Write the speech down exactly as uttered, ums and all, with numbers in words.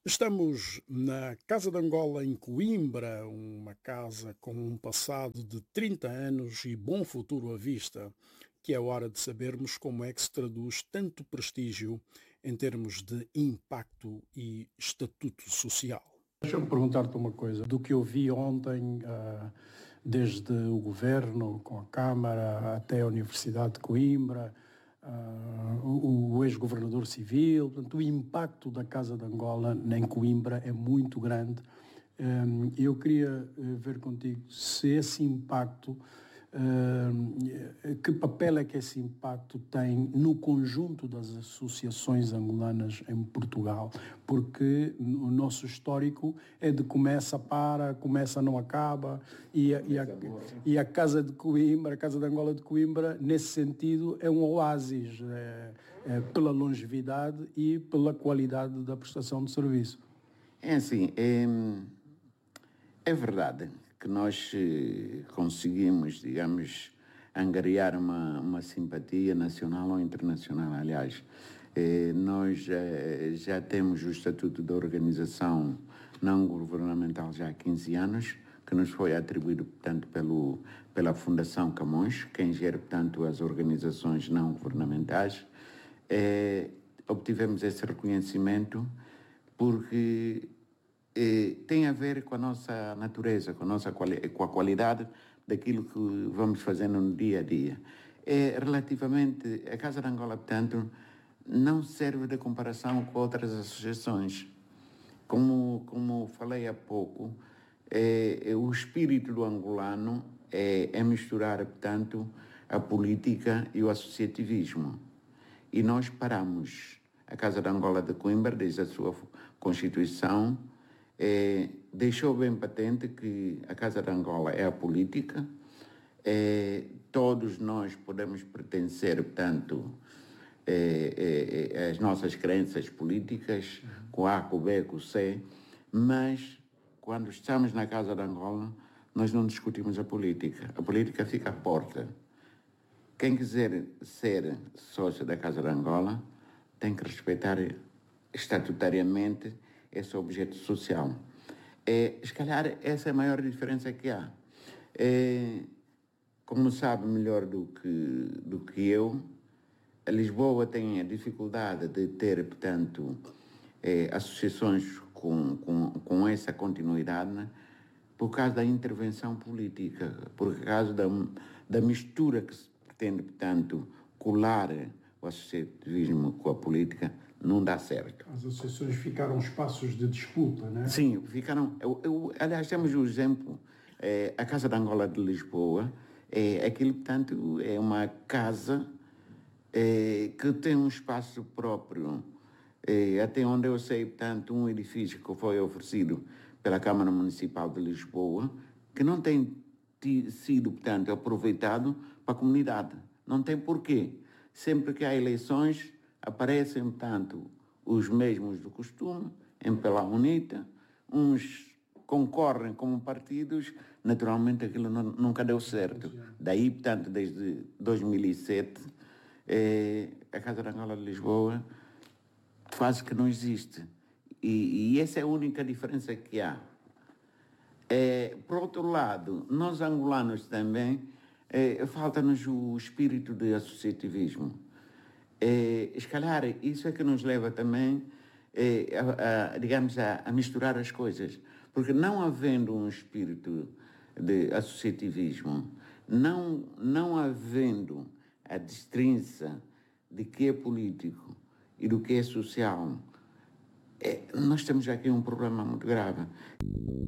Estamos na Casa de Angola, em Coimbra, uma casa com um passado de trinta anos e bom futuro à vista, que é hora de sabermos como é que se traduz tanto prestígio em termos de impacto e estatuto social. Deixa-me perguntar-te uma coisa. Do que eu vi ontem, ah, desde o governo, com a Câmara, até a Universidade de Coimbra, ah, o, o ex-governador civil, portanto, o impacto da Casa de Angola em Coimbra é muito grande. Hum, Eu queria eh, ver contigo se esse impacto, hum, que papel é que esse impacto tem no conjunto das associações angolanas em Portugal, porque o nosso histórico é de começa, para, começa, não acaba, e a, e a, e a Casa de Coimbra, a Casa de Angola de Coimbra, nesse sentido, é um oásis, é, é, pela longevidade e pela qualidade da prestação de serviço. É assim, é, é verdade que nós eh, conseguimos, digamos, angariar uma, uma simpatia nacional ou internacional. Aliás, eh, nós já, já temos o Estatuto da Organização Não Governamental já há quinze anos, que nos foi atribuído, portanto, pelo, pela Fundação Camões, quem gera, portanto, as organizações não governamentais. Eh, obtivemos esse reconhecimento porque eh, tem a ver com a nossa natureza, com a, nossa quali- com a qualidade daquilo que vamos fazendo no dia a dia. É, relativamente, a Casa de Angola, portanto, não serve de comparação com outras associações. Como, como falei há pouco, é, é, o espírito do angolano é, é misturar, portanto, a política e o associativismo. E nós paramos. A Casa de Angola de Coimbra, desde a sua constituição, eh, deixou bem patente que a Casa de Angola é a política. Eh, todos nós podemos pertencer, portanto, eh, eh, eh, às nossas crenças políticas, com A, com B, com C, mas quando estamos na Casa de Angola, nós não discutimos a política. A política fica à porta. Quem quiser ser sócio da Casa de Angola tem que respeitar estatutariamente esse objeto social. É, se calhar essa é a maior diferença que há. É, como sabe melhor do que, do que eu, a Lisboa tem a dificuldade de ter, portanto, é, associações com, com, com essa continuidade, né? Por causa da intervenção política, por causa da, da mistura que se pretende, portanto, colar o associativismo com a política, não dá certo. As associações ficaram espaços de disputa, né? Sim, ficaram. Eu, eu, aliás, temos o exemplo, é, a Casa de Angola de Lisboa, é aquilo, portanto, é uma casa é, que tem um espaço próprio, é, até onde eu sei, portanto, um edifício que foi oferecido pela Câmara Municipal de Lisboa, que não tem ti- sido, portanto, aproveitado para a comunidade. Não tem porquê. Sempre que há eleições, aparecem, portanto, os mesmos do costume, em Pela Unita, uns concorrem como partidos, naturalmente aquilo não- nunca deu certo. Daí, portanto, desde dois mil e sete, eh, a Casa de Angola de Lisboa quase que não existe. E, e essa é a única diferença que há. É, por outro lado, nós angolanos também, é, falta-nos o espírito de associativismo. É, se calhar isso é que nos leva também, é, a, a, digamos, a, a misturar as coisas. Porque não havendo um espírito de associativismo, não, não havendo a destrinça de que é político e do que é social, é, nós temos aqui um problema muito grave.